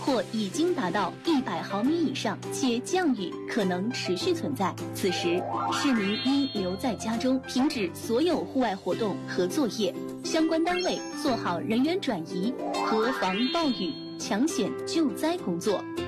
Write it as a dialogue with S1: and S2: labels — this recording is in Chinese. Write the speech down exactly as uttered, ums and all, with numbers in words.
S1: 或已经达到一百毫米以上，且降雨可能持续存在。此时，市民应留在家中，停止所有户外活动和作业。相关单位做好人员转移和防暴雨、抢险救灾工作。